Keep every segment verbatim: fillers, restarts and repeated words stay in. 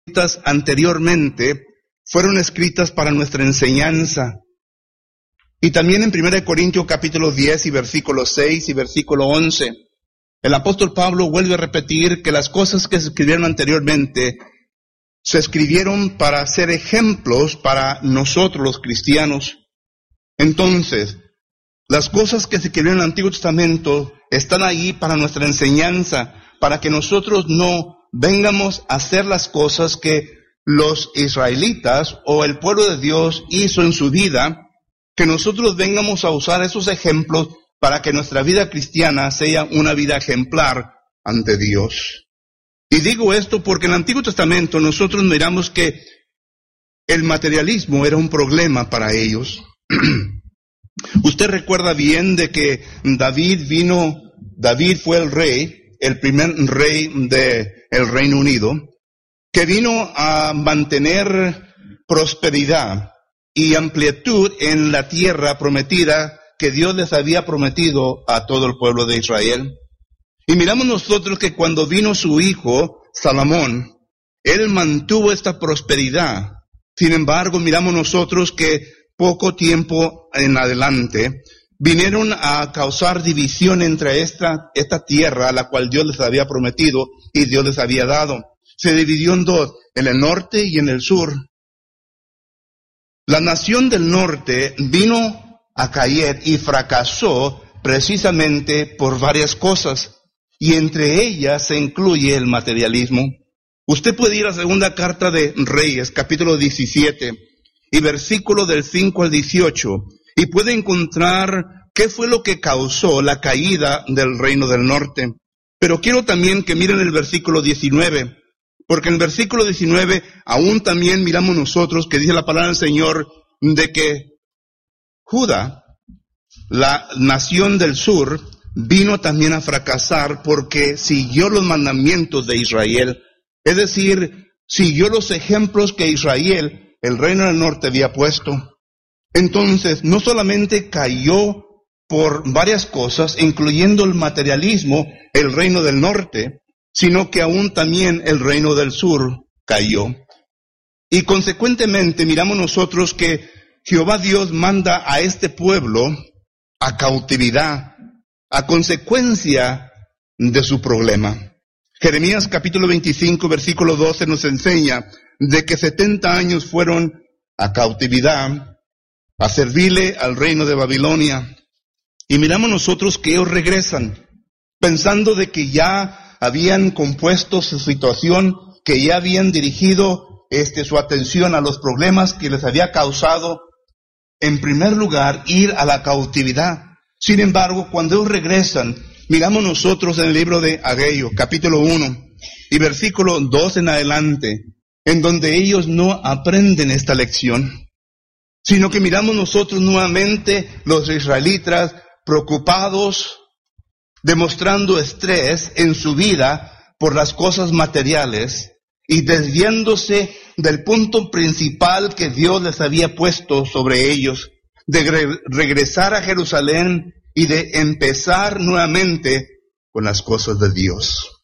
escritas anteriormente fueron escritas para nuestra enseñanza. Y también en primera de Corintios capítulo diez y versículo seis y versículo once, el apóstol Pablo vuelve a repetir que las cosas que se escribieron anteriormente se escribieron para ser ejemplos para nosotros los cristianos. Entonces, las cosas que se escribieron en el Antiguo Testamento están ahí para nuestra enseñanza, para que nosotros no vengamos a hacer las cosas que los israelitas o el pueblo de Dios hizo en su vida, que nosotros vengamos a usar esos ejemplos para que nuestra vida cristiana sea una vida ejemplar ante Dios. Y digo esto porque en el Antiguo Testamento nosotros miramos que el materialismo era un problema para ellos. Usted recuerda bien de que David vino, David fue el rey, el primer rey del Reino Unido, que vino a mantener prosperidad y amplitud en la tierra prometida que Dios les había prometido a todo el pueblo de Israel. Y miramos nosotros que cuando vino su hijo, Salomón, él mantuvo esta prosperidad. Sin embargo, miramos nosotros que poco tiempo en adelante vinieron a causar división entre esta, esta tierra a la cual Dios les había prometido y Dios les había dado. Se dividió en dos, en el norte y en el sur. La nación del norte vino a caer y fracasó precisamente por varias cosas, y entre ellas se incluye el materialismo. Usted puede ir a la segunda carta de Reyes, capítulo diecisiete, y versículo del cinco al dieciocho, y puede encontrar qué fue lo que causó la caída del reino del norte. Pero quiero también que miren el versículo diecinueve, porque en el versículo diecinueve aún también miramos nosotros que dice la palabra del Señor de que Judá, la nación del sur, vino también a fracasar porque siguió los mandamientos de Israel. Es decir, siguió los ejemplos que Israel, el reino del norte, había puesto. Entonces, no solamente cayó por varias cosas, incluyendo el materialismo, el reino del norte, sino que aún también el reino del sur cayó. Y consecuentemente miramos nosotros que Jehová Dios manda a este pueblo a cautividad, a consecuencia de su problema. Jeremías capítulo veinticinco, versículo doce nos enseña de que setenta años fueron a cautividad, a servirle al reino de Babilonia. Y miramos nosotros que ellos regresan, pensando de que ya habían compuesto su situación, que ya habían dirigido este, su atención a los problemas que les había causado, en primer lugar, ir a la cautividad. Sin embargo, cuando ellos regresan, miramos nosotros en el libro de Ageo, capítulo uno, y versículo dos en adelante, en donde ellos no aprenden esta lección, sino que miramos nosotros nuevamente los israelitas preocupados, demostrando estrés en su vida por las cosas materiales y desviándose del punto principal que Dios les había puesto sobre ellos, de re- regresar a Jerusalén y de empezar nuevamente con las cosas de Dios.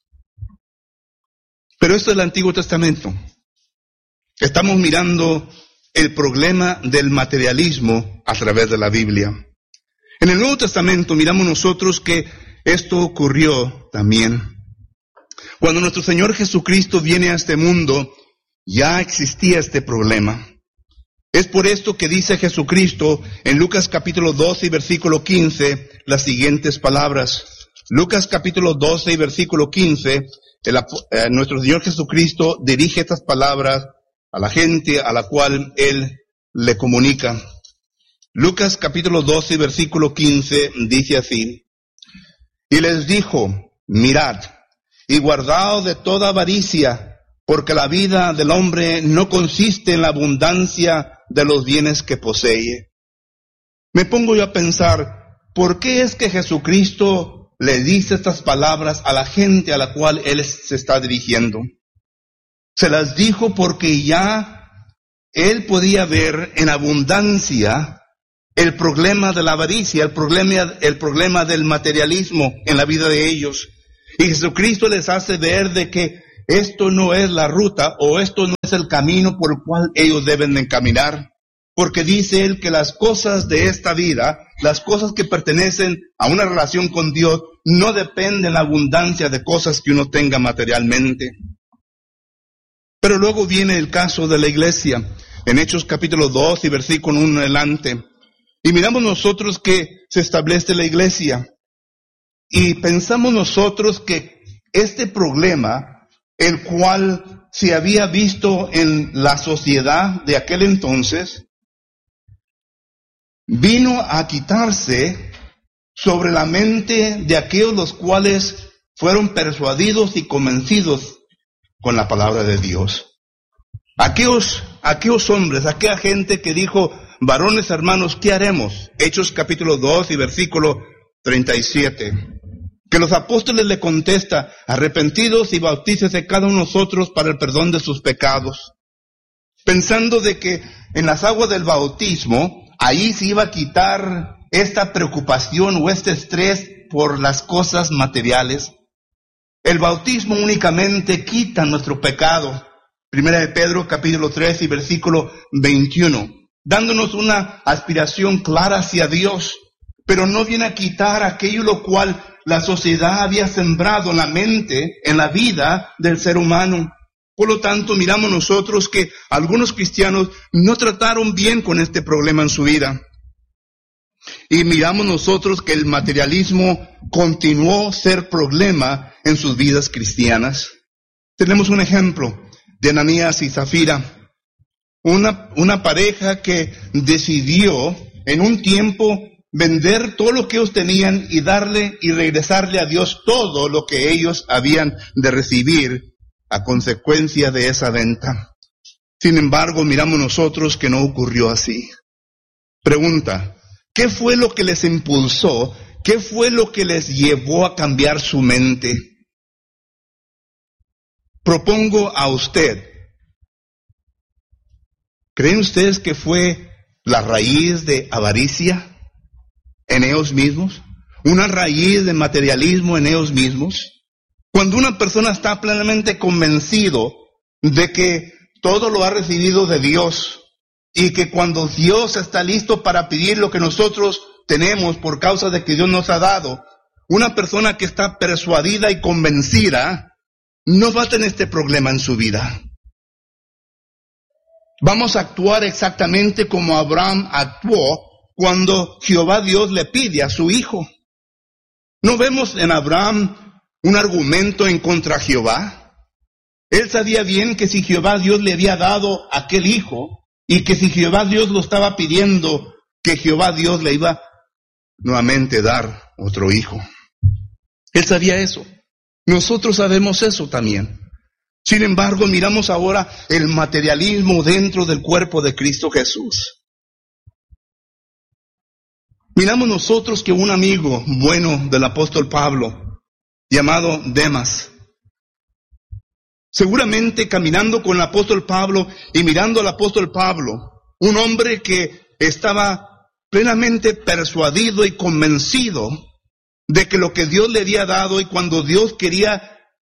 Pero esto es el Antiguo Testamento. Estamos mirando el problema del materialismo a través de la Biblia. En el Nuevo Testamento miramos nosotros que esto ocurrió también. Cuando nuestro Señor Jesucristo viene a este mundo, ya existía este problema. Es por esto que dice Jesucristo en Lucas capítulo doce y versículo quince las siguientes palabras. Lucas capítulo doce y versículo quince, el, eh, nuestro Señor Jesucristo dirige estas palabras a la gente a la cual Él le comunica. Lucas capítulo doce y versículo quince dice así: y les dijo, mirad, y guardaos de toda avaricia, porque la vida del hombre no consiste en la abundancia de los bienes que posee. Me pongo yo a pensar, ¿por qué es que Jesucristo le dice estas palabras a la gente a la cual Él se está dirigiendo? Se las dijo porque ya Él podía ver en abundancia el problema de la avaricia, el problema, el problema del materialismo en la vida de ellos. Y Jesucristo les hace ver de que esto no es la ruta o esto no es el camino por el cual ellos deben de caminar. Porque dice él que las cosas de esta vida, las cosas que pertenecen a una relación con Dios, no dependen de la abundancia de cosas que uno tenga materialmente. Pero luego viene el caso de la iglesia, en Hechos capítulo dos y versículo uno en adelante. Y miramos nosotros que se establece la iglesia. Y pensamos nosotros que este problema, el cual se había visto en la sociedad de aquel entonces, vino a quitarse sobre la mente de aquellos los cuales fueron persuadidos y convencidos con la palabra de Dios. Aquellos, aquellos hombres, aquella gente que dijo, varones hermanos, ¿qué haremos? Hechos capítulo dos y versículo treinta y siete. Que los apóstoles le contesta, arrepentidos y bautícese cada uno de nosotros para el perdón de sus pecados. Pensando de que en las aguas del bautismo, ahí se iba a quitar esta preocupación o este estrés por las cosas materiales. El bautismo únicamente quita nuestro pecado. Primera de Pedro, capítulo tres y versículo veintiuno. Dándonos una aspiración clara hacia Dios. Pero no viene a quitar aquello lo cual la sociedad había sembrado en la mente, en la vida del ser humano. Por lo tanto, miramos nosotros que algunos cristianos no trataron bien con este problema en su vida. Y miramos nosotros que el materialismo continuó ser problema en sus vidas cristianas. Tenemos un ejemplo de Ananías y Zafira, una, una pareja que decidió en un tiempo vender todo lo que ellos tenían y darle y regresarle a Dios todo lo que ellos habían de recibir a consecuencia de esa venta. Sin embargo, miramos nosotros que no ocurrió así. Pregunta, ¿qué fue lo que les impulsó? ¿Qué fue lo que les llevó a cambiar su mente? Propongo a usted, ¿creen ustedes que fue la raíz de avaricia en ellos mismos? ¿Una raíz de materialismo en ellos mismos? Cuando una persona está plenamente convencido de que todo lo ha recibido de Dios y que cuando Dios está listo para pedir lo que nosotros tenemos por causa de que Dios nos ha dado, una persona que está persuadida y convencida no va a tener este problema en su vida. Vamos a actuar exactamente como Abraham actuó cuando Jehová Dios le pide a su hijo. ¿No vemos en Abraham un argumento en contra de Jehová? Él sabía bien que si Jehová Dios le había dado aquel hijo, y que si Jehová Dios lo estaba pidiendo, que Jehová Dios le iba nuevamente a dar otro hijo. Él sabía eso. Nosotros sabemos eso también. Sin embargo, miramos ahora el materialismo dentro del cuerpo de Cristo Jesús. Miramos nosotros que un amigo bueno del apóstol Pablo, llamado Demas, seguramente caminando con el apóstol Pablo y mirando al apóstol Pablo, un hombre que estaba plenamente persuadido y convencido de que lo que Dios le había dado, y cuando Dios quería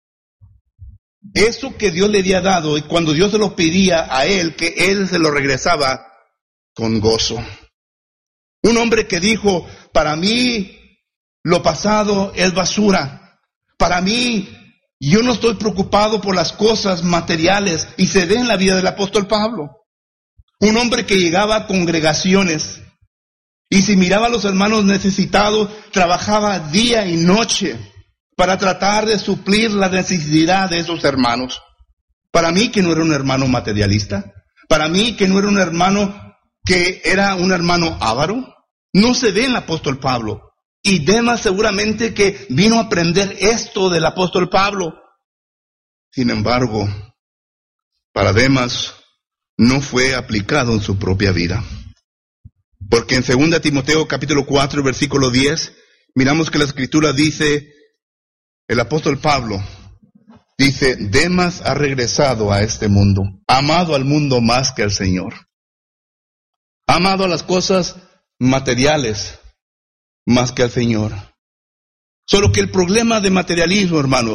eso que Dios le había dado, y cuando Dios se lo pedía a él, que él se lo regresaba con gozo. Un hombre que dijo, para mí lo pasado es basura, para mí yo no estoy preocupado por las cosas materiales, y se ve en la vida del apóstol Pablo. Un hombre que llegaba a congregaciones, y si miraba a los hermanos necesitados, trabajaba día y noche para tratar de suplir la necesidad de esos hermanos. Para mí que no era un hermano materialista, para mí que no era un hermano que era un hermano avaro, no se ve en el apóstol Pablo. Y Demas seguramente que vino a aprender esto del apóstol Pablo. Sin embargo, para Demas no fue aplicado en su propia vida. Porque en segunda Timoteo capítulo cuatro, versículo diez, miramos que la escritura dice, el apóstol Pablo dice, Demas ha regresado a este mundo, ha amado al mundo más que al Señor. Ha amado a las cosas materiales más que al Señor. Solo que el problema de materialismo, hermanos,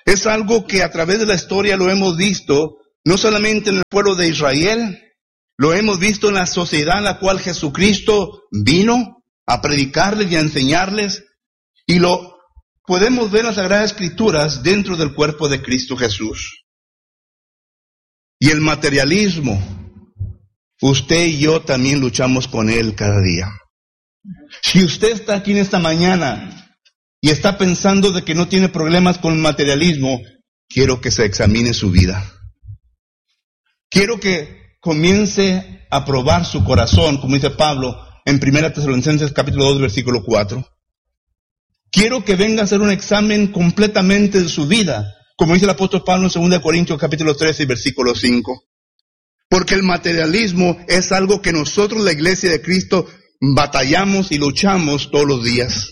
es algo que a través de la historia lo hemos visto, no solamente en el pueblo de Israel, lo hemos visto en la sociedad en la cual Jesucristo vino a predicarles y a enseñarles, y lo podemos ver en las Sagradas Escrituras dentro del cuerpo de Cristo Jesús. Y el materialismo, usted y yo también luchamos con él cada día. Si usted está aquí en esta mañana y está pensando de que no tiene problemas con el materialismo, quiero que se examine su vida. Quiero que comience a probar su corazón, como dice Pablo en Primera Tesalonicenses capítulo dos, versículo cuatro. Quiero que venga a hacer un examen completamente de su vida, como dice el apóstol Pablo en Segunda Corintios capítulo trece, versículo cinco. Porque el materialismo es algo que nosotros, la iglesia de Cristo, batallamos y luchamos todos los días.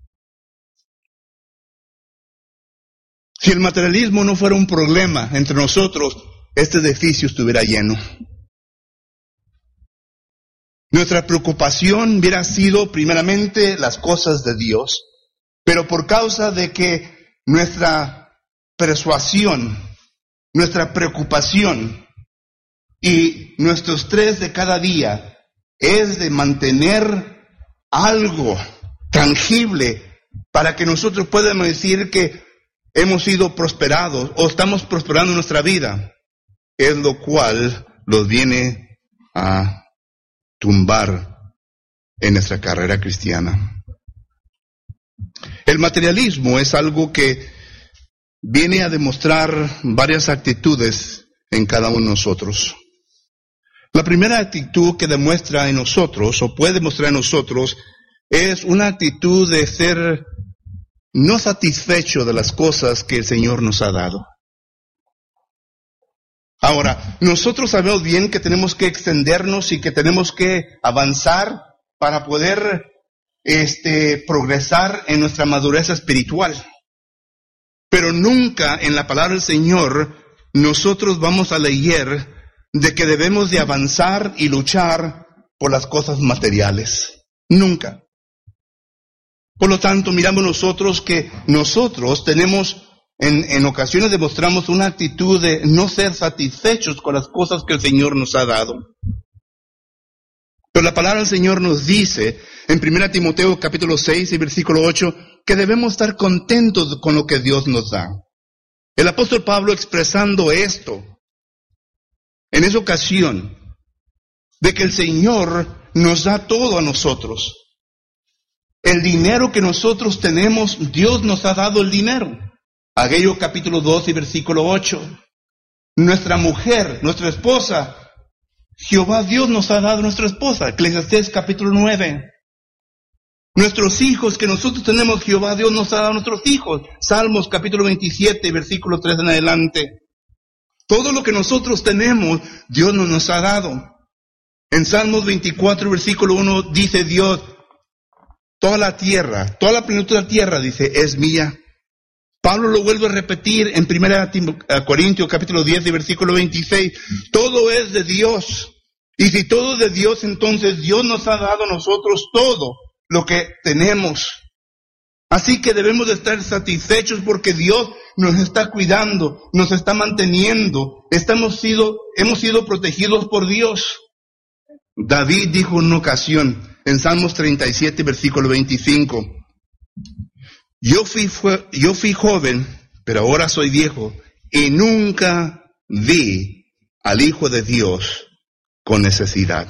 Si el materialismo no fuera un problema entre nosotros, este edificio estuviera lleno. Nuestra preocupación hubiera sido primeramente las cosas de Dios, pero por causa de que nuestra persuasión, nuestra preocupación y nuestro estrés de cada día es de mantener algo tangible para que nosotros podamos decir que hemos sido prosperados o estamos prosperando en nuestra vida, es lo cual los viene a tumbar en nuestra carrera cristiana. El materialismo es algo que viene a demostrar varias actitudes en cada uno de nosotros. La primera actitud que demuestra en nosotros, o puede demostrar en nosotros, es una actitud de ser no satisfecho de las cosas que el Señor nos ha dado. Ahora, nosotros sabemos bien que tenemos que extendernos y que tenemos que avanzar para poder este, progresar en nuestra madurez espiritual. Pero nunca en la palabra del Señor nosotros vamos a leer de que debemos de avanzar y luchar por las cosas materiales. Nunca. Por lo tanto, miramos nosotros que nosotros tenemos, en, en ocasiones demostramos una actitud de no ser satisfechos con las cosas que el Señor nos ha dado. Pero la palabra del Señor nos dice, en Primera Timoteo capítulo seis y versículo ocho, que debemos estar contentos con lo que Dios nos da. El apóstol Pablo expresando esto, en esa ocasión, de que el Señor nos da todo a nosotros. El dinero que nosotros tenemos, Dios nos ha dado el dinero. Ageo capítulo dos y versículo ocho. Nuestra mujer, nuestra esposa, Jehová Dios nos ha dado nuestra esposa. Eclesiastés capítulo nueve. Nuestros hijos que nosotros tenemos, Jehová Dios nos ha dado nuestros hijos. Salmos capítulo veintisiete, versículo tres en adelante. Todo lo que nosotros tenemos, Dios nos, nos ha dado. En Salmos veinticuatro, versículo uno, dice Dios, toda la tierra, toda la plenitud de la tierra, dice, es mía. Pablo lo vuelve a repetir en Primera Corintios capítulo diez y versículo veintiséis. Todo es de Dios. Y si todo es de Dios, entonces Dios nos ha dado a nosotros todo lo que tenemos. Así que debemos de estar satisfechos porque Dios nos está cuidando, nos está manteniendo. Estamos sido, hemos sido protegidos por Dios. David dijo en una ocasión, en Salmos treinta y siete, versículo veinticinco, Yo fui, fue, yo fui joven, pero ahora soy viejo, y nunca vi al Hijo de Dios con necesidad.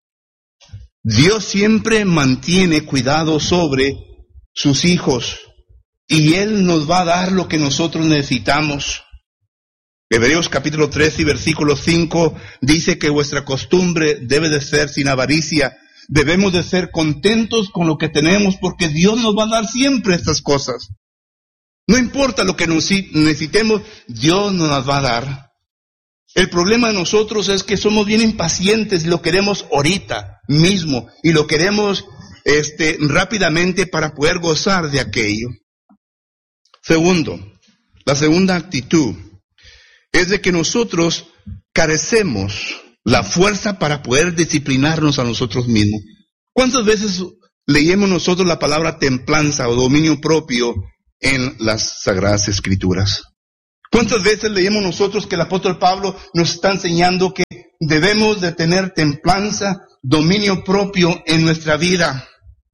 Dios siempre mantiene cuidado sobre sus hijos, y Él nos va a dar lo que nosotros necesitamos. Hebreos capítulo tres y versículo cinco dice que vuestra costumbre debe de ser sin avaricia. Debemos de ser contentos con lo que tenemos porque Dios nos va a dar siempre estas cosas. No importa lo que necesitemos, Dios nos las va a dar. El problema de nosotros es que somos bien impacientes y lo queremos ahorita mismo y lo queremos este, rápidamente para poder gozar de aquello. Segundo, la segunda actitud es de que nosotros carecemos la fuerza para poder disciplinarnos a nosotros mismos. ¿Cuántas veces leemos nosotros la palabra templanza o dominio propio en las Sagradas Escrituras? ¿Cuántas veces leemos nosotros que el apóstol Pablo nos está enseñando que debemos de tener templanza, dominio propio en nuestra vida?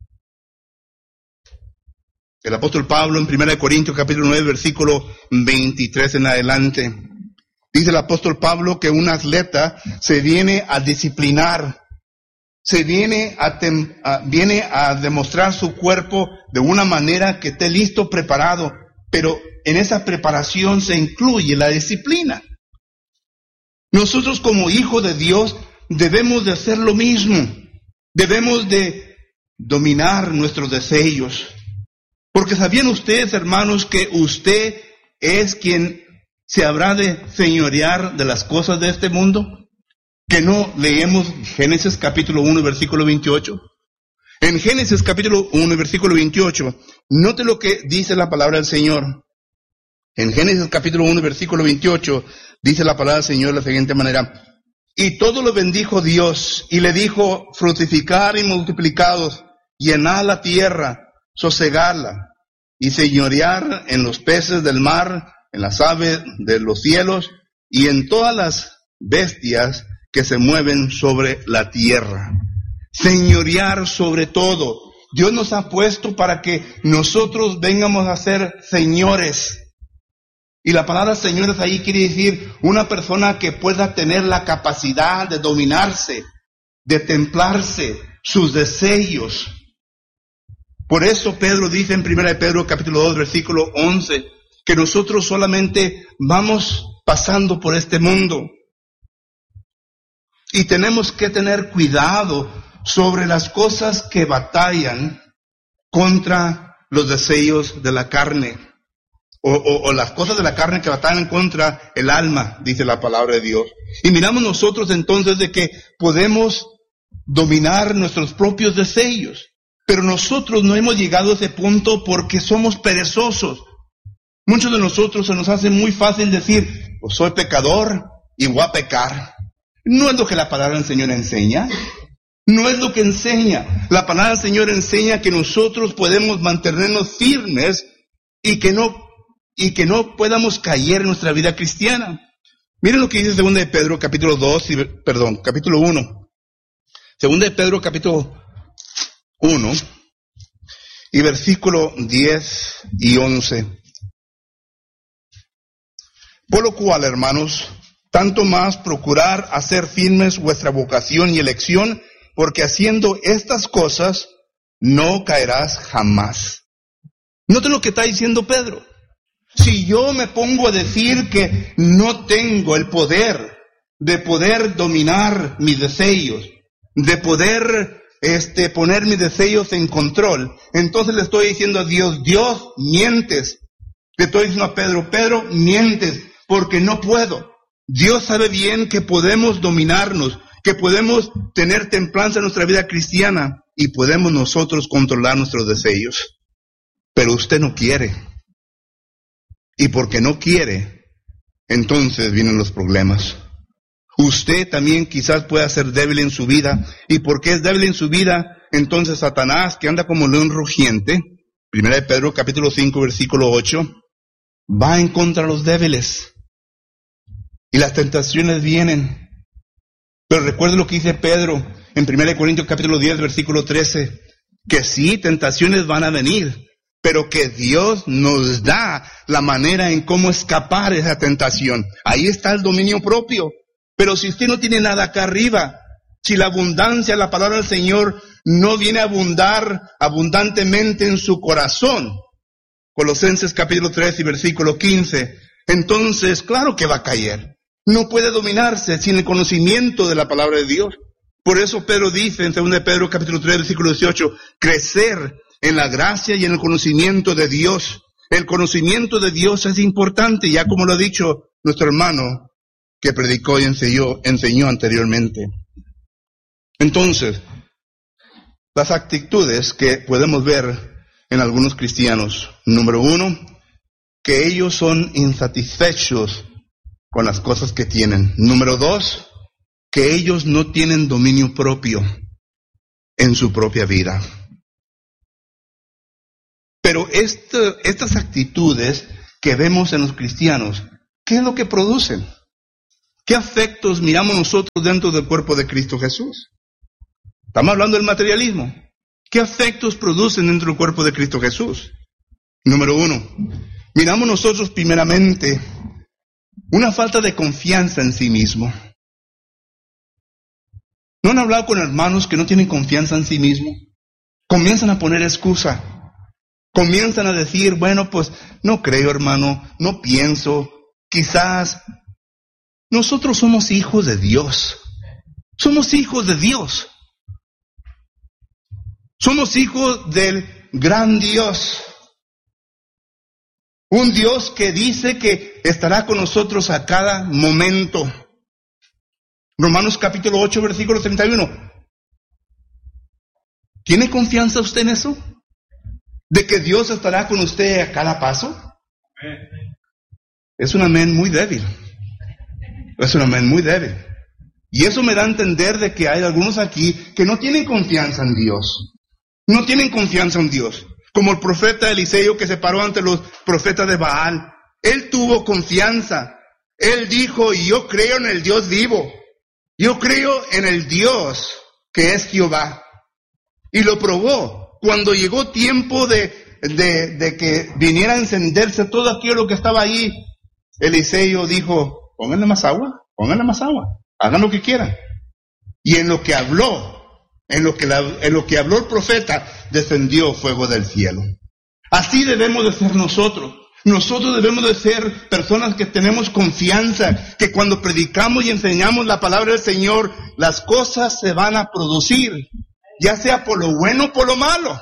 El apóstol Pablo en primera de Corintios capítulo nueve versículo veintitrés en adelante. Dice el apóstol Pablo que un atleta se viene a disciplinar, se viene a, tem, a, viene a demostrar su cuerpo de una manera que esté listo, preparado, pero en esa preparación se incluye la disciplina. Nosotros como hijos de Dios debemos de hacer lo mismo, debemos de dominar nuestros deseos. Porque ¿sabían ustedes, hermanos, que usted es quien se habrá de señorear de las cosas de este mundo? ¿Que no leemos Génesis capítulo uno, versículo veintiocho? En Génesis capítulo uno, versículo veintiocho, note lo que dice la palabra del Señor. En Génesis capítulo uno, versículo veintiocho, dice la palabra del Señor de la siguiente manera. Y todo lo bendijo Dios, y le dijo, fructificar y multiplicados, llenad la tierra, sosegarla y señorear en los peces del mar, en las aves de los cielos y en todas las bestias que se mueven sobre la tierra. Señorear sobre todo. Dios nos ha puesto para que nosotros vengamos a ser señores. Y la palabra señores ahí quiere decir una persona que pueda tener la capacidad de dominarse, de templarse sus deseos. Por eso Pedro dice en primera de Pedro capítulo dos versículo once que nosotros solamente vamos pasando por este mundo y tenemos que tener cuidado sobre las cosas que batallan contra los deseos de la carne o, o, o las cosas de la carne que batallan contra el alma, dice la palabra de Dios. Y miramos nosotros entonces de que podemos dominar nuestros propios deseos. Pero nosotros no hemos llegado a ese punto porque somos perezosos. Muchos de nosotros se nos hace muy fácil decir, pues soy pecador y voy a pecar. No es lo que la palabra del Señor enseña. No es lo que enseña. La palabra del Señor enseña que nosotros podemos mantenernos firmes y que no, y que no podamos caer en nuestra vida cristiana. Miren lo que dice segunda de Pedro capítulo dos, y, perdón, capítulo uno. segunda de Pedro capítulo uno y versículo diez y once. Por lo cual, hermanos, tanto más procurar hacer firmes vuestra vocación y elección, porque haciendo estas cosas no caerás jamás. Noten lo que está diciendo Pedro. Si yo me pongo a decir que no tengo el poder de poder dominar mis deseos, de poder Este, poner mis deseos en control, entonces le estoy diciendo a Dios, Dios, mientes. Le estoy diciendo a Pedro, Pedro, mientes, porque no puedo. Dios sabe bien que podemos dominarnos, que podemos tener templanza en nuestra vida cristiana y podemos nosotros controlar nuestros deseos. Pero usted no quiere. Y porque no quiere, entonces vienen los problemas. Usted también quizás pueda ser débil en su vida. ¿Y porque es débil en su vida? Entonces Satanás, que anda como león rugiente, primera de Pedro capítulo cinco versículo ocho, va en contra de los débiles. Y las tentaciones vienen. Pero recuerde lo que dice Pedro en primera de Corintios capítulo diez versículo trece, que sí, tentaciones van a venir, pero que Dios nos da la manera en cómo escapar de esa tentación. Ahí está el dominio propio. Pero si usted no tiene nada acá arriba, si la abundancia, la palabra del Señor no viene a abundar abundantemente en su corazón, Colosenses capítulo tres y versículo quince, entonces claro que va a caer. No puede dominarse sin el conocimiento de la palabra de Dios. Por eso Pedro dice en segunda de Pedro capítulo tres versículo dieciocho, crecer en la gracia y en el conocimiento de Dios. El conocimiento de Dios es importante, ya como lo ha dicho nuestro hermano que predicó y enseñó, enseñó anteriormente. Entonces, las actitudes que podemos ver en algunos cristianos. Número uno, que ellos son insatisfechos con las cosas que tienen. Número dos, que ellos no tienen dominio propio en su propia vida. Pero este, estas actitudes que vemos en los cristianos ¿qué es lo que producen? ¿Qué afectos miramos nosotros dentro del cuerpo de Cristo Jesús? Estamos hablando del materialismo. ¿Qué afectos producen dentro del cuerpo de Cristo Jesús? Número uno, miramos nosotros primeramente una falta de confianza en sí mismo. ¿No han hablado con hermanos que no tienen confianza en sí mismos? Comienzan a poner excusa. Comienzan a decir, bueno, pues no creo, hermano, no pienso, quizás. Nosotros somos hijos de Dios. Somos hijos de Dios. Somos hijos del gran Dios. Un Dios que dice que estará con nosotros a cada momento. Romanos capítulo ocho, versículo treinta y uno. ¿Tiene confianza usted en eso? ¿De que Dios estará con usted a cada paso? Es un amén muy débil. Es un amén muy débil. Y eso me da a entender de que hay algunos aquí que no tienen confianza en Dios. No tienen confianza en Dios. Como el profeta Eliseo que se paró ante los profetas de Baal. Él tuvo confianza. Él dijo, yo creo en el Dios vivo. Yo creo en el Dios que es Jehová. Y lo probó. Cuando llegó tiempo de, de, de que viniera a encenderse todo aquello que estaba ahí, Eliseo dijo, pónganle más agua, pónganle más agua, hagan lo que quieran. Y en lo que habló, en lo que, la, en lo que habló el profeta, descendió fuego del cielo. Así debemos de ser nosotros. Nosotros debemos de ser personas que tenemos confianza, que cuando predicamos y enseñamos la palabra del Señor, las cosas se van a producir, ya sea por lo bueno o por lo malo.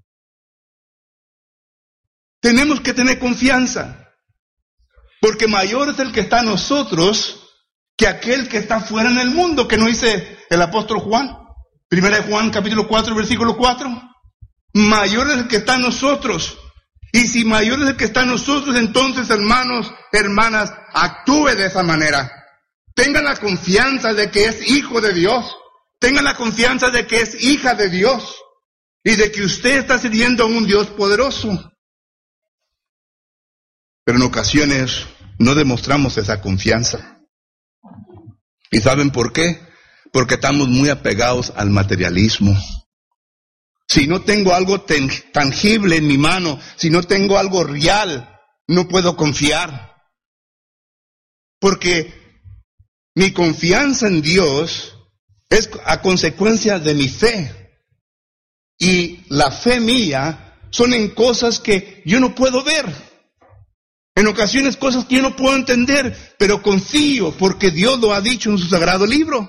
Tenemos que tener confianza, porque mayor es el que está en nosotros que aquel que está fuera en el mundo, que nos dice el apóstol Juan. Primera de Juan, capítulo cuatro, versículo cuatro. Mayor es el que está en nosotros. Y si mayor es el que está en nosotros, entonces, hermanos, hermanas, actúe de esa manera. Tengan la confianza de que es hijo de Dios. Tengan la confianza de que es hija de Dios. Y de que usted está sirviendo a un Dios poderoso. Pero en ocasiones no demostramos esa confianza. ¿Y saben por qué? Porque estamos muy apegados al materialismo. Si no tengo algo ten, tangible en mi mano, si no tengo algo real, no puedo confiar. Porque mi confianza en Dios es a consecuencia de mi fe. Y la fe mía son en cosas que yo no puedo ver. En ocasiones cosas que yo no puedo entender, pero confío porque Dios lo ha dicho en su sagrado libro.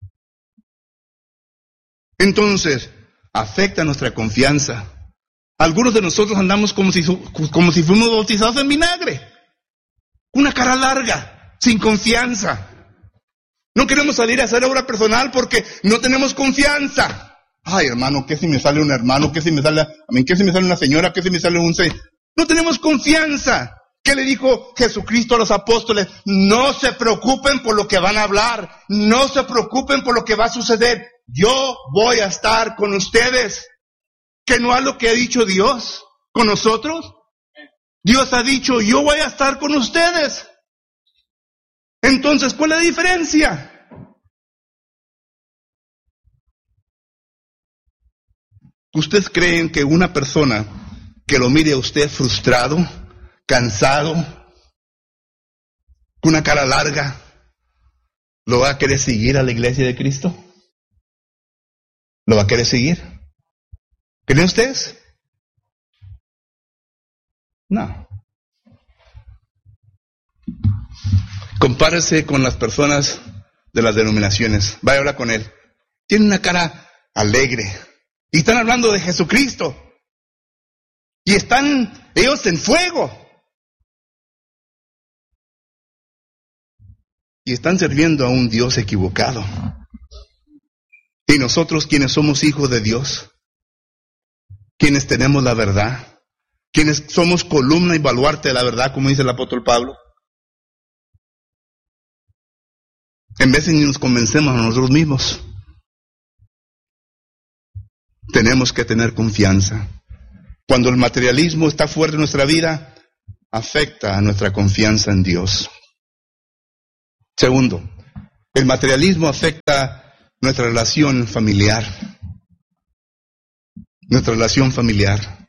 Entonces, afecta nuestra confianza. Algunos de nosotros andamos como si, como si fuéramos bautizados en vinagre. Una cara larga, sin confianza. No queremos salir a hacer obra personal porque no tenemos confianza. Ay, hermano, ¿qué si me sale un hermano? ¿Qué si me sale, a mí, qué si me sale una señora? ¿Qué si me sale un señor? No tenemos confianza. ¿Qué le dijo Jesucristo a los apóstoles? No se preocupen por lo que van a hablar. No se preocupen por lo que va a suceder. Yo voy a estar con ustedes. ¿Que no es lo que ha dicho Dios con nosotros? Dios ha dicho, yo voy a estar con ustedes. Entonces, ¿cuál es la diferencia? ¿Ustedes creen que una persona que lo mire a usted frustrado, cansado, con una cara larga, lo va a querer seguir a la iglesia de Cristo? ¿Lo va a querer seguir? ¿Creen ustedes? No. Compárese con las personas de las denominaciones. Vaya a hablar con él. Tiene una cara alegre. Y están hablando de Jesucristo. Y están ellos en fuego. Y están sirviendo a un Dios equivocado. Y nosotros, quienes somos hijos de Dios, quienes tenemos la verdad, quienes somos columna y baluarte de la verdad, como dice el apóstol Pablo, en vez de ni nos convencemos a nosotros mismos, tenemos que tener confianza. Cuando el materialismo está fuerte en nuestra vida, afecta a nuestra confianza en Dios. Segundo, el materialismo afecta nuestra relación familiar. Nuestra relación familiar.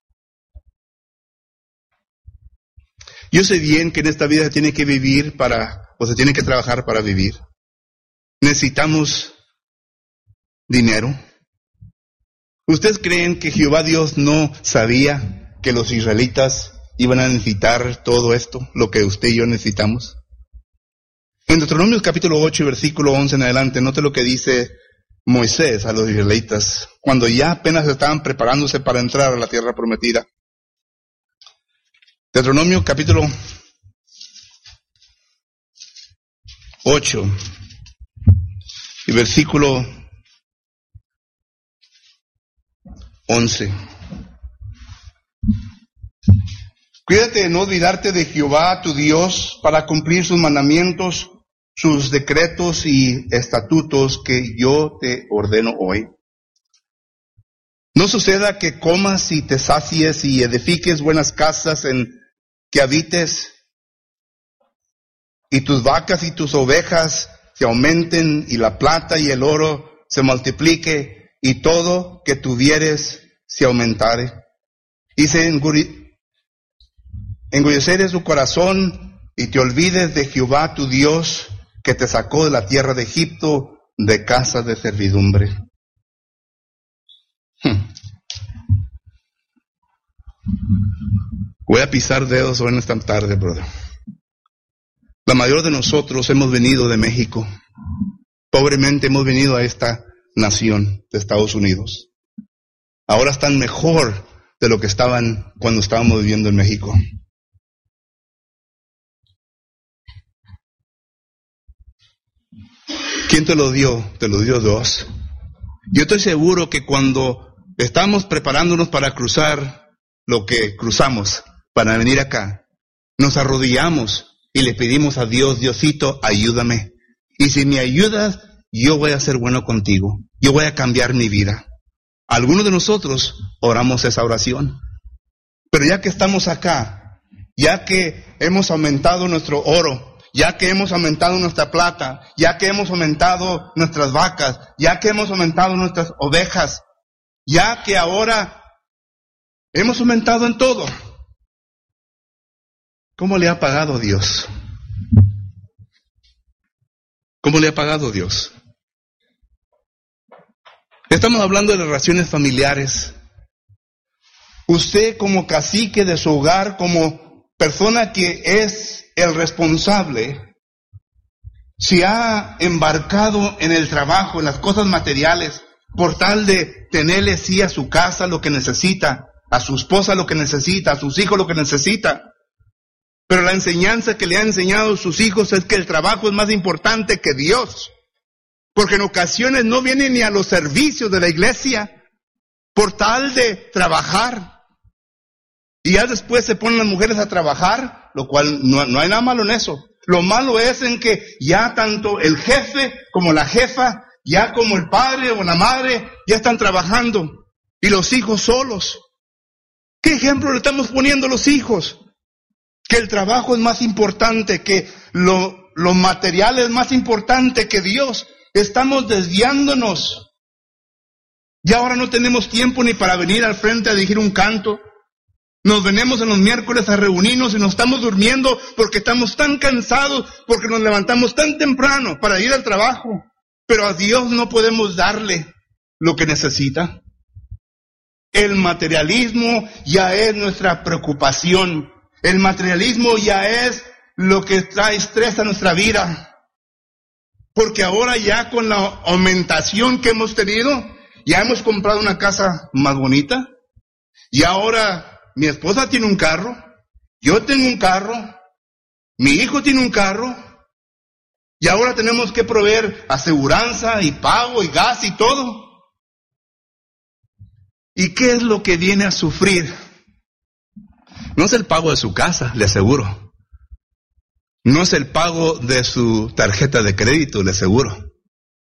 Yo sé bien que en esta vida se tiene que vivir para, o se tiene que trabajar para vivir. Necesitamos dinero. ¿Ustedes creen que Jehová Dios no sabía que los israelitas iban a necesitar todo esto, lo que usted y yo necesitamos? En Deuteronomio capítulo ocho, versículo once en adelante, note lo que dice Moisés a los israelitas, cuando ya apenas estaban preparándose para entrar a la tierra prometida. Deuteronomio capítulo ocho y versículo once. Cuídate de no olvidarte de Jehová tu Dios para cumplir sus mandamientos, sus decretos y estatutos que yo te ordeno hoy. No suceda que comas y te sacies y edifiques buenas casas en que habites, y tus vacas y tus ovejas se aumenten, y la plata y el oro se multiplique, y todo que tuvieres se aumentare. Y se engulleciere su corazón, y te olvides de Jehová tu Dios, que te sacó de la tierra de Egipto, de casa de servidumbre. Hmm. Voy a pisar dedos hoy en esta tarde, brother. La mayoría de nosotros hemos venido de México. Pobremente hemos venido a esta nación de Estados Unidos. Ahora están mejor de lo que estaban cuando estábamos viviendo en México. ¿Quién te lo dio? Te lo dio Dios. Yo estoy seguro que cuando estamos preparándonos para cruzar lo que cruzamos, para venir acá, nos arrodillamos y le pedimos a Dios, Diosito, ayúdame. Y si me ayudas, yo voy a ser bueno contigo. Yo voy a cambiar mi vida. Algunos de nosotros oramos esa oración. Pero ya que estamos acá, ya que hemos aumentado nuestro oro, ya que hemos aumentado nuestra plata, ya que hemos aumentado nuestras vacas, ya que hemos aumentado nuestras ovejas, ya que ahora hemos aumentado en todo, ¿cómo le ha pagado Dios? ¿Cómo le ha pagado Dios? Estamos hablando de las relaciones familiares. Usted como cacique de su hogar, como persona que es el responsable, se ha embarcado en el trabajo, en las cosas materiales, por tal de tenerle sí a su casa lo que necesita, a su esposa lo que necesita, a sus hijos lo que necesita. Pero la enseñanza que le han enseñado sus hijos es que el trabajo es más importante que Dios. Porque en ocasiones no vienen ni a los servicios de la iglesia por tal de trabajar. Y ya después se ponen las mujeres a trabajar, lo cual no, no hay nada malo en eso. Lo malo es en que ya tanto el jefe como la jefa, ya como el padre o la madre, ya están trabajando. Y los hijos solos. ¿Qué ejemplo le estamos poniendo a los hijos? Que el trabajo es más importante, que lo, lo material es más importante que Dios. Estamos desviándonos. Y ahora no tenemos tiempo ni para venir al frente a dirigir un canto. Nos venimos en los miércoles a reunirnos y nos estamos durmiendo porque estamos tan cansados, porque nos levantamos tan temprano para ir al trabajo. Pero a Dios no podemos darle lo que necesita. El materialismo ya es nuestra preocupación. El materialismo ya es lo que trae estrés a nuestra vida. Porque ahora ya con la aumentación que hemos tenido, ya hemos comprado una casa más bonita. Y ahora mi esposa tiene un carro, yo tengo un carro, mi hijo tiene un carro. Y ahora tenemos que proveer aseguranza y pago y gas y todo. ¿Y qué es lo que viene a sufrir? No es el pago de su casa, le aseguro. No es el pago de su tarjeta de crédito, le aseguro.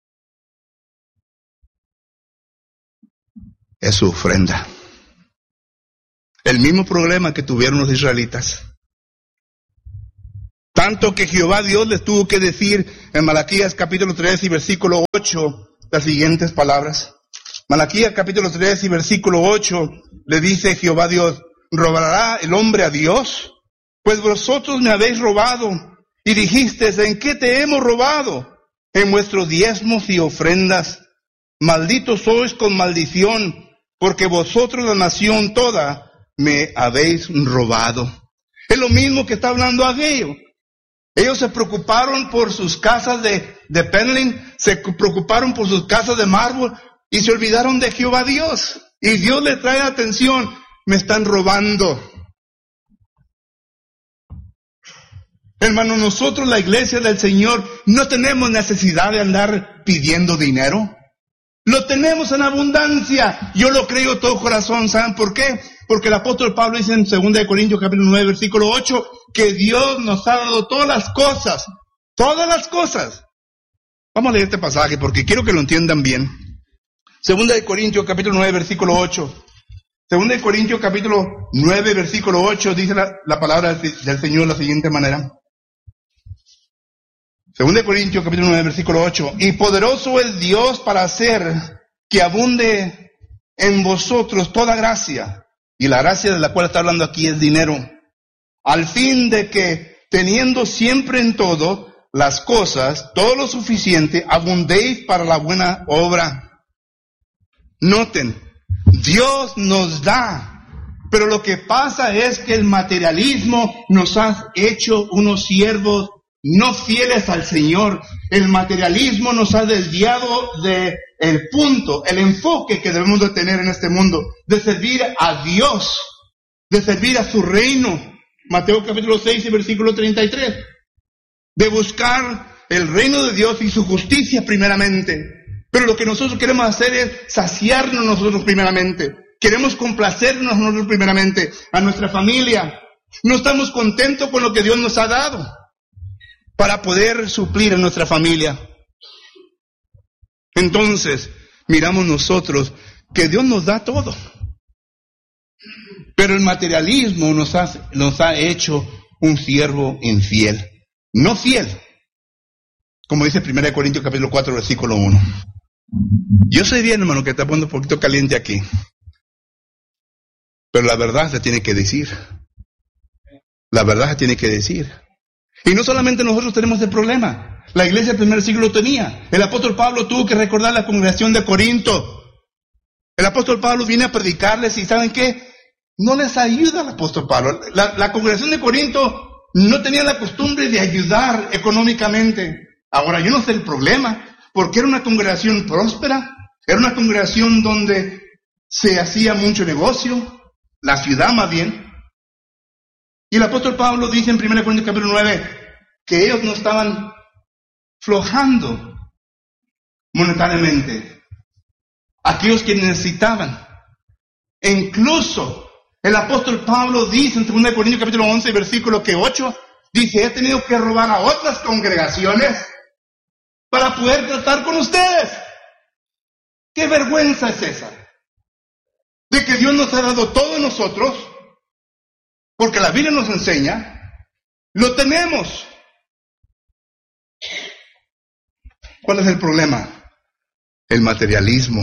Es su ofrenda. El mismo problema que tuvieron los israelitas. Tanto que Jehová Dios les tuvo que decir en Malaquías capítulo tres y versículo ocho las siguientes palabras. Malaquías capítulo tres y versículo ocho le dice Jehová Dios: ¿robará el hombre a Dios? Pues vosotros me habéis robado. Y dijisteis: ¿en qué te hemos robado? En vuestros diezmos y ofrendas. Malditos sois con maldición, porque vosotros, la nación toda, me habéis robado. Es lo mismo que está hablando Ageo. Ellos se preocuparon por sus casas de, de Penling, se preocuparon por sus casas de mármol y se olvidaron de Jehová Dios. Y Dios le trae atención: me están robando. Hermano, nosotros, la iglesia del Señor, no tenemos necesidad de andar pidiendo dinero. Lo tenemos en abundancia. Yo lo creo de todo corazón. ¿Saben por qué? Porque el apóstol Pablo dice en segunda de Corintios capítulo nueve, versículo ocho, que Dios nos ha dado todas las cosas. Todas las cosas. Vamos a leer este pasaje porque quiero que lo entiendan bien. segunda de Corintios capítulo nueve, versículo ocho. segunda de Corintios capítulo nueve, versículo ocho, dice la, la palabra del Señor de la siguiente manera. segunda de Corintios capítulo nueve, versículo ocho. Y poderoso es Dios para hacer que abunde en vosotros toda gracia. Y la gracia de la cual está hablando aquí es dinero. Al fin de que, teniendo siempre en todo las cosas, todo lo suficiente, abundéis para la buena obra. Noten, Dios nos da, pero lo que pasa es que el materialismo nos ha hecho unos siervos no fieles al Señor. El materialismo nos ha desviado de el punto, el enfoque que debemos de tener en este mundo, de servir a Dios, de servir a su reino. Mateo capítulo seis y versículo treinta y tres. De buscar el reino de Dios y su justicia primeramente. Pero lo que nosotros queremos hacer es saciarnos nosotros primeramente. Queremos complacernos nosotros primeramente, a nuestra familia. No estamos contentos con lo que Dios nos ha dado para poder suplir a nuestra familia. Entonces, miramos nosotros que Dios nos da todo. Pero el materialismo nos ha, nos ha hecho un siervo infiel. No fiel. Como dice primera de Corintios capítulo cuatro, versículo uno. Yo sé bien, hermano, que está poniendo un poquito caliente aquí. Pero la verdad se tiene que decir. La verdad se tiene que decir. Y no solamente nosotros tenemos el problema. La iglesia del primer siglo tenía. El apóstol Pablo tuvo que recordar la congregación de Corinto. El apóstol Pablo viene a predicarles y ¿saben qué? No les ayuda el apóstol Pablo. La, la congregación de Corinto no tenía la costumbre de ayudar económicamente. Ahora, yo no sé el problema, porque era una congregación próspera, era una congregación donde se hacía mucho negocio, la ciudad más bien. Y el apóstol Pablo dice en primera Corintios capítulo nueve que ellos no estaban flojando monetariamente. Aquellos que necesitaban. E incluso el apóstol Pablo dice en segunda Corintios capítulo once, versículo que ocho, dice: he tenido que robar a otras congregaciones para poder tratar con ustedes. ¿Qué vergüenza es esa? De que Dios nos ha dado todo a nosotros, porque la Biblia nos enseña, lo tenemos. ¿Cuál es el problema? El materialismo.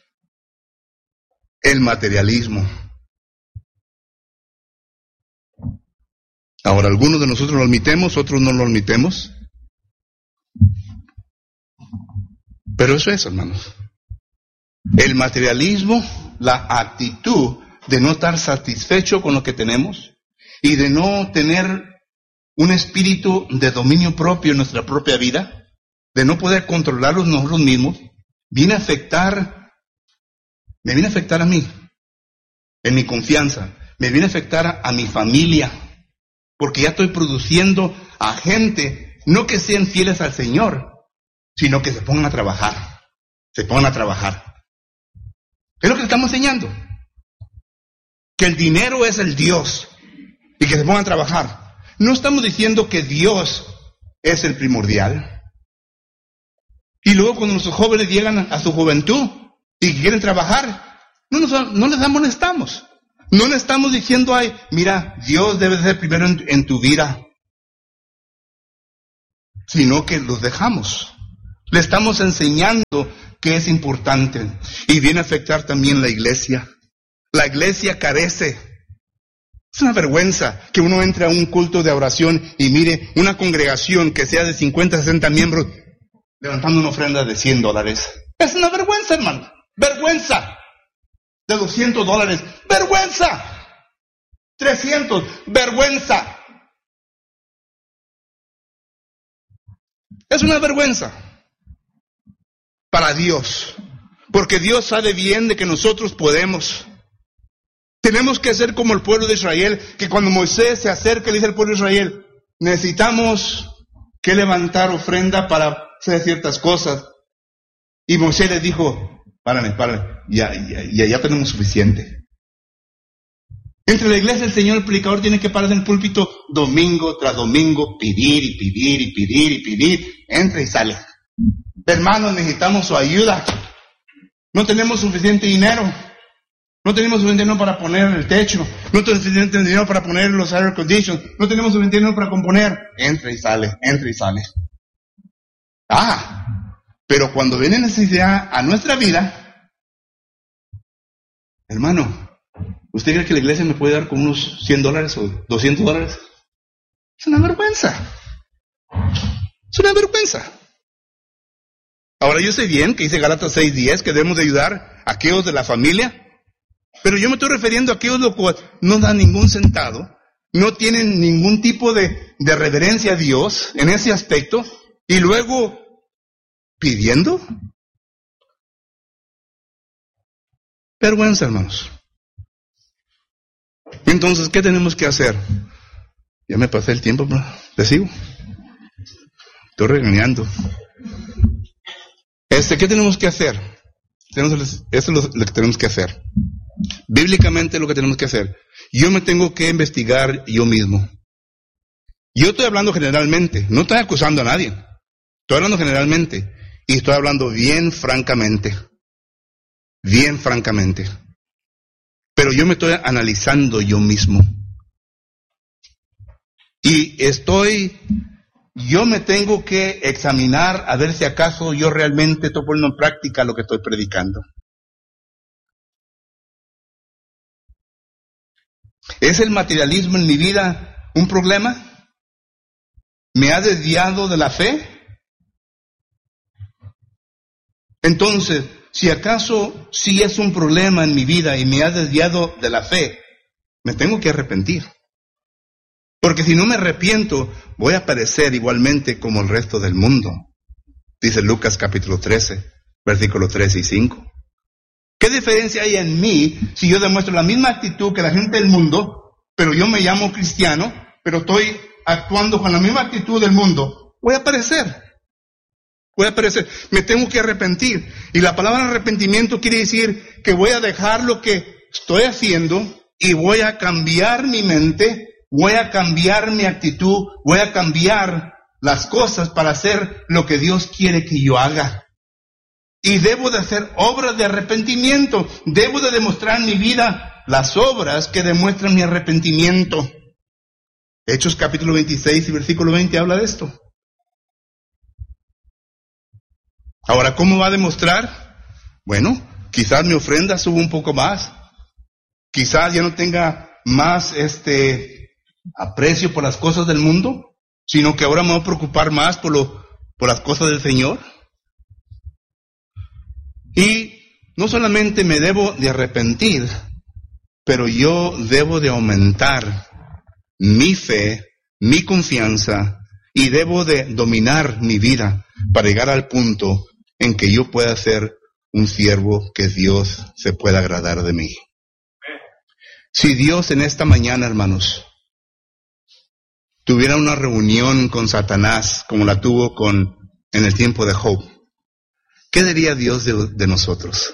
El materialismo. Ahora, algunos de nosotros lo admitemos, otros no lo admitemos. Pero eso es, hermanos. El materialismo, la actitud de no estar satisfecho con lo que tenemos y de no tener un espíritu de dominio propio en nuestra propia vida, de no poder controlarlos nosotros mismos, viene a afectar, me viene a afectar a mí, en mi confianza, me viene a afectar a, a mi familia, porque ya estoy produciendo a gente, no que sean fieles al Señor, sino que se pongan a trabajar, se pongan a trabajar. Es lo que estamos enseñando, que el dinero es el Dios, y que se pongan a trabajar. No estamos diciendo que Dios es el primordial. Y luego cuando nuestros jóvenes llegan a su juventud y quieren trabajar, no, nos, no les amonestamos. No le estamos diciendo, ay, mira, Dios debe ser primero en, en tu vida. sino que los dejamos. Le estamos enseñando que es importante y viene a afectar también la iglesia. La iglesia carece. Es una vergüenza que uno entre a un culto de oración y mire una congregación que sea de cincuenta, sesenta miembros levantando una ofrenda de cien dólares. Es una vergüenza, hermano. Vergüenza. De doscientos dólares. Vergüenza. trescientos. Vergüenza. Es una vergüenza para Dios, porque Dios sabe bien de que nosotros podemos. Tenemos que ser como el pueblo de Israel, que cuando Moisés se acerca, le dice al pueblo de Israel, necesitamos que levantar ofrenda para hacer ciertas cosas. Y Moisés les dijo, párame, párame, ya, ya, ya, ya tenemos suficiente. Entre la iglesia el Señor, el predicador, tiene que parar en el púlpito domingo tras domingo, pedir y pedir y pedir y pedir, entra y sale. Hermanos, necesitamos su ayuda. No tenemos suficiente dinero. No tenemos suficiente dinero para poner el techo. No tenemos suficiente dinero para poner los air conditions. No tenemos suficiente dinero para componer. Entra y sale, entra y sale. Ah, pero cuando viene necesidad a nuestra vida, hermano, ¿usted cree que la iglesia me puede dar con unos cien dólares o doscientos dólares? Es una vergüenza. Es una vergüenza. Ahora yo sé bien que dice Gálatas seis diez que debemos de ayudar a aquellos de la familia, pero yo me estoy refiriendo a aquellos los cuales no dan ningún centavo, no tienen ningún tipo de, de reverencia a Dios en ese aspecto, y luego pidiendo. Vergüenza, hermanos. Entonces, ¿qué tenemos que hacer? Ya me pasé el tiempo, pero ¿le sigo? Estoy regañando. Este, ¿qué tenemos que hacer? Tenemos, eso es lo que tenemos que hacer. Bíblicamente lo que tenemos que hacer. Yo me tengo que investigar yo mismo. Yo estoy hablando generalmente, no estoy acusando a nadie. Estoy hablando generalmente y estoy hablando bien francamente. Bien francamente. Pero yo me estoy analizando yo mismo. Y estoy, yo me tengo que examinar a ver si acaso yo realmente estoy poniendo en práctica lo que estoy predicando. ¿Es el materialismo en mi vida un problema? ¿Me ha desviado de la fe? Entonces, si acaso sí es un problema en mi vida y me ha desviado de la fe, me tengo que arrepentir. Porque si no me arrepiento, voy a parecer igualmente como el resto del mundo. Dice Lucas capítulo trece, versículos tres y cinco. ¿Qué diferencia hay en mí si yo demuestro la misma actitud que la gente del mundo, pero yo me llamo cristiano, pero estoy actuando con la misma actitud del mundo? Voy a parecer. Voy a parecer. Me tengo que arrepentir. Y la palabra arrepentimiento quiere decir que voy a dejar lo que estoy haciendo y voy a cambiar mi mente, voy a cambiar mi actitud, voy a cambiar las cosas para hacer lo que Dios quiere que yo haga. Y debo de hacer obras de arrepentimiento. Debo de demostrar en mi vida las obras que demuestran mi arrepentimiento. Hechos capítulo veintiséis y versículo veinte habla de esto. Ahora, ¿cómo va a demostrar? Bueno, quizás mi ofrenda suba un poco más. Quizás ya no tenga más este aprecio por las cosas del mundo, sino que ahora me voy a preocupar más por, lo, por las cosas del Señor. Y no solamente me debo de arrepentir, pero yo debo de aumentar mi fe, mi confianza, y debo de dominar mi vida para llegar al punto en que yo pueda ser un siervo que Dios se pueda agradar de mí. Si Dios en esta mañana, hermanos, tuviera una reunión con Satanás como la tuvo con en el tiempo de Job, ¿qué diría Dios de, de nosotros?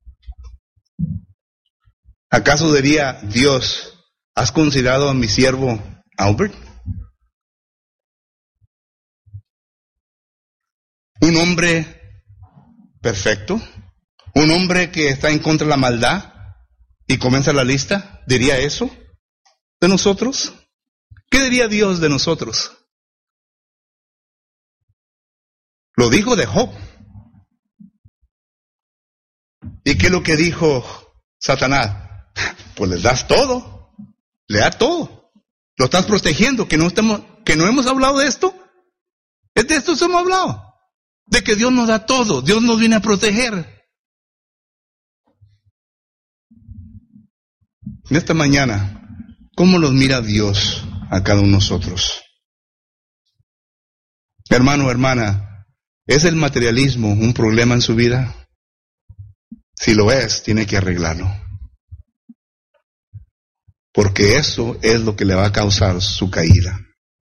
¿Acaso diría Dios, ¿has considerado a mi siervo Albert? Un hombre perfecto, un hombre que está en contra de la maldad y comienza la lista, ¿diría eso de nosotros? ¿Qué diría Dios de nosotros? Lo dijo de Job. ¿Y qué es lo que dijo Satanás? Pues les das todo, le da todo. Lo estás protegiendo, que no estemos, que no hemos hablado de esto. Es de esto hemos hablado. De que Dios nos da todo, Dios nos viene a proteger. En esta mañana, ¿cómo nos mira Dios a cada uno de nosotros? Hermano, hermana, ¿es el materialismo un problema en su vida? Si lo es, tiene que arreglarlo. Porque eso es lo que le va a causar su caída.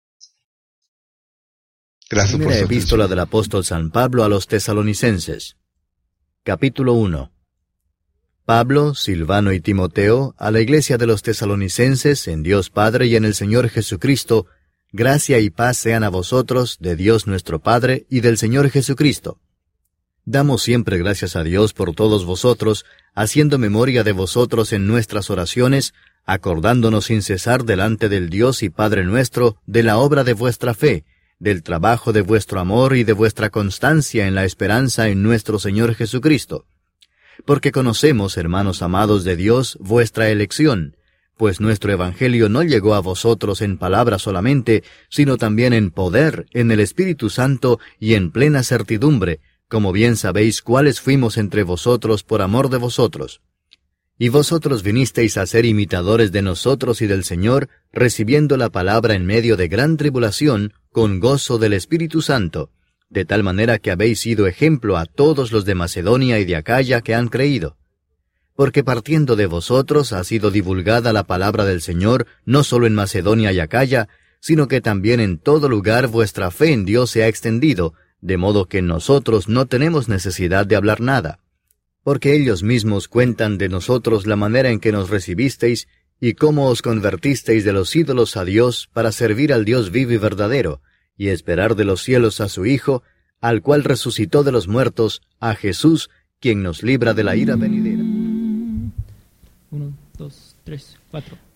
Gracias por su Primera atención. epístola del apóstol San Pablo a los Tesalonicenses. Capítulo uno. Pablo, Silvano y Timoteo, a la iglesia de los Tesalonicenses, en Dios Padre y en el Señor Jesucristo, gracia y paz sean a vosotros, de Dios nuestro Padre y del Señor Jesucristo. Damos siempre gracias a Dios por todos vosotros, haciendo memoria de vosotros en nuestras oraciones, acordándonos sin cesar delante del Dios y Padre nuestro de la obra de vuestra fe, del trabajo de vuestro amor y de vuestra constancia en la esperanza en nuestro Señor Jesucristo. Porque conocemos, hermanos amados de Dios, vuestra elección, pues nuestro Evangelio no llegó a vosotros en palabra solamente, sino también en poder, en el Espíritu Santo y en plena certidumbre, como bien sabéis cuáles fuimos entre vosotros por amor de vosotros. Y vosotros vinisteis a ser imitadores de nosotros y del Señor, recibiendo la palabra en medio de gran tribulación, con gozo del Espíritu Santo, de tal manera que habéis sido ejemplo a todos los de Macedonia y de Acaya que han creído. Porque partiendo de vosotros ha sido divulgada la palabra del Señor, no solo en Macedonia y Acaya, sino que también en todo lugar vuestra fe en Dios se ha extendido, de modo que nosotros no tenemos necesidad de hablar nada. Porque ellos mismos cuentan de nosotros la manera en que nos recibisteis, y cómo os convertisteis de los ídolos a Dios para servir al Dios vivo y verdadero, y esperar de los cielos a su Hijo, al cual resucitó de los muertos, a Jesús, quien nos libra de la ira venidera. Uno, dos, tres, cuatro.